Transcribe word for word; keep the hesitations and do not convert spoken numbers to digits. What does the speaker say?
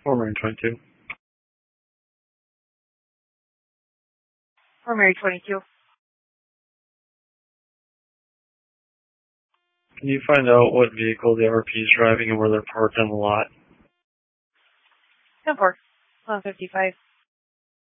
Four Mary twenty-two. Four Mary twenty-two. Can you find out what vehicle the R P is driving and where they're parked on the lot? ten four. one fifty-five.